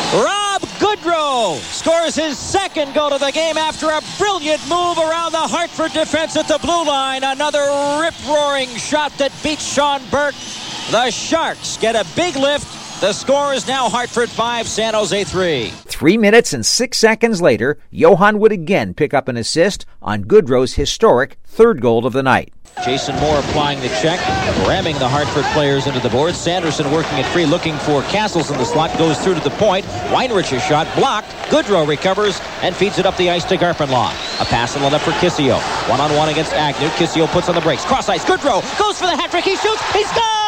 Rob Goodrow scores his second goal of the game after a brilliant move around the Hartford defense at the blue line. Another rip-roaring shot that beats Sean Burke. The Sharks get a big lift. The score is now Hartford 5, San Jose 3. 3 minutes and 6 seconds later, Johan would again pick up an assist on Goodrow's historic third goal of the night. Jason Moore applying the check, ramming the Hartford players into the boards. Sanderson working it free, looking for Castles in the slot, goes through to the point. Weinrich's shot blocked. Goodrow recovers and feeds it up the ice to Garpenlaw. A pass on the left for Kissio. One-on-one against Agnew. Kissio puts on the brakes. Cross ice. Goodrow goes for the hat trick. He shoots. He scores!